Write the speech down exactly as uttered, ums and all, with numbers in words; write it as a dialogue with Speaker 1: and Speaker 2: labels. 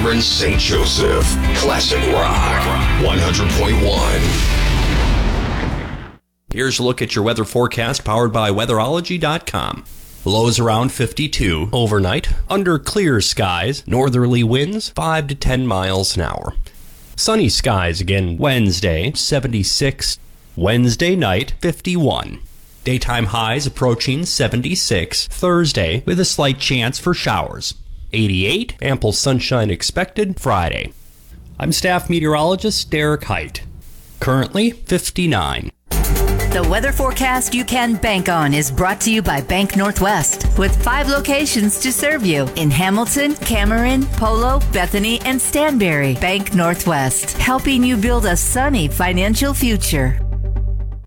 Speaker 1: Cameron Saint Joseph. Classic Rock one hundred point one.
Speaker 2: Here's a look at your weather forecast powered by weatherology dot com. Lows around fifty-two overnight, under clear skies, northerly winds five to ten miles an hour. Sunny skies again Wednesday, seventy-six. Wednesday night, fifty-one. Daytime highs approaching seventy-six. Thursday with a slight chance for showers. eighty-eight, ample sunshine expected Friday. I'm staff meteorologist Derek Height. Currently fifty-nine.
Speaker 3: The weather forecast you can bank on is brought to you by Bank Northwest, with five locations to serve you in Hamilton, Cameron, Polo, Bethany, and Stanberry. Bank Northwest, helping you build a sunny financial future.